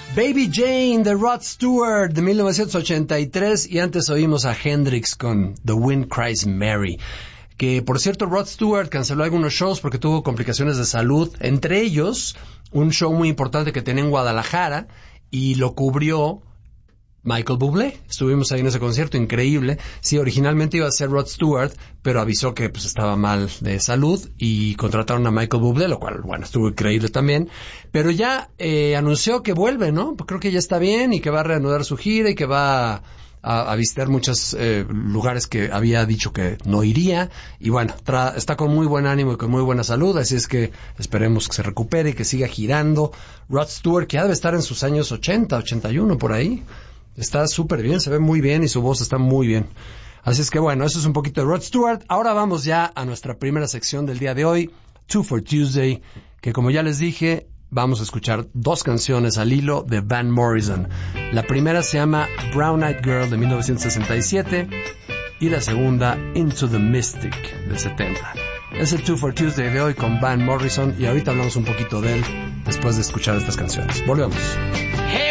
Baby Jane de Rod Stewart de 1983 y antes oímos a Hendrix con The Wind Cries Mary. Que por cierto Rod Stewart canceló algunos shows porque tuvo complicaciones de salud, entre ellos un show muy importante que tenía en Guadalajara y lo cubrió Michael Bublé. Estuvimos ahí en ese concierto, increíble. Sí, originalmente iba a ser Rod Stewart, pero avisó que pues estaba mal de salud y contrataron a Michael Bublé, lo cual, bueno, estuvo increíble también. Pero ya anunció que vuelve, ¿no? Creo que ya está bien y que va a reanudar su gira y que va a visitar muchos lugares que había dicho que no iría. Y bueno, está con muy buen ánimo y con muy buena salud, así es que esperemos que se recupere y que siga girando. Rod Stewart, que ya debe estar en sus años 80, 81, por ahí. Está súper bien, se ve muy bien y su voz está muy bien. Así es que bueno, eso es un poquito de Rod Stewart. Ahora vamos ya a nuestra primera sección del día de hoy, Two for Tuesday, que como ya les dije, vamos a escuchar dos canciones al hilo de Van Morrison. La primera se llama Brown Eyed Girl de 1967 y la segunda Into the Mystic de 70. Es el Two for Tuesday de hoy con Van Morrison y ahorita hablamos un poquito de él después de escuchar estas canciones. Volvemos.